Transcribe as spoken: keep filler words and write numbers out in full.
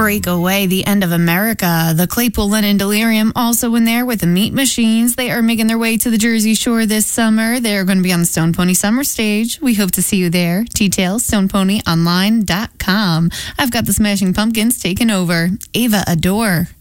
Breakaway, The End of America. The Claypool Lennon Delirium also in there with the Meat Machines. They are making their way to the Jersey Shore this summer. They're going to be on the Stone Pony Summer Stage. We hope to see you there. Details, stone pony online dot com. I've got the Smashing Pumpkins taking over. Ava Adore.